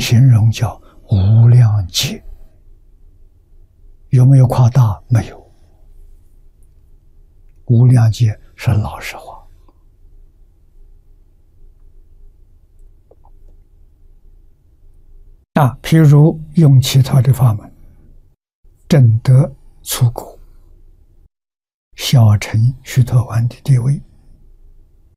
形容叫无量劫，有没有夸大？没有。无量劫是老实话。譬如用其他的法门，证得出果，小乘须陀洹的地位，